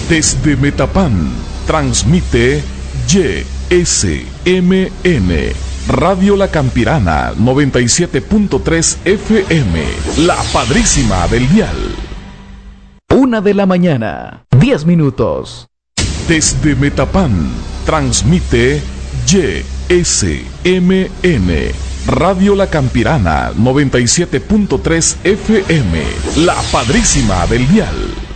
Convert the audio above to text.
Desde Metapán, transmite YSMN, Radio La Campirana, 97.3 FM, la padrísima del dial. 1:00 a.m, 10 minutos. Desde Metapán, transmite YSMN, Radio La Campirana, 97.3 FM, la padrísima del dial.